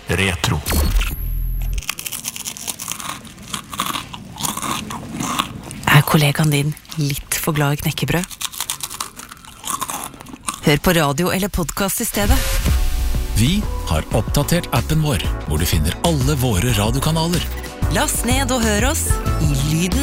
Retro. Kollegaen din litt for glad i knekkebrød? Hør på radio eller podcast i stedet. Vi har oppdatert appen vår, hvor du finner alle våre radiokanaler. Last ned og hør oss i lyden